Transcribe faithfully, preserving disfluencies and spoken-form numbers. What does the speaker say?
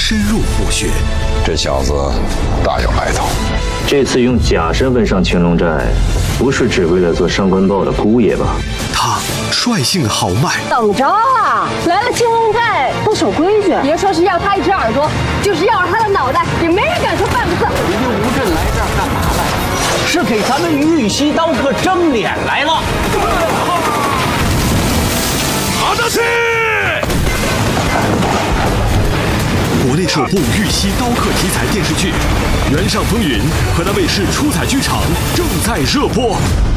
深入虎穴。 这小子大有来头。 这次用假身份上乾隆寨，不是只为了做上官豹的姑爷吧？ 他率性豪迈， 等着啊！来了青龙寨不守规矩，别说是要他一只耳朵，就是要了他的脑袋，也没人敢说半个字。 你们吴镇来这儿干嘛来？是给咱们玉溪刀客争脸来了。 好的去！国内首部玉溪刀客题材电视剧《原上风云》，河南卫视出彩剧场正在热播。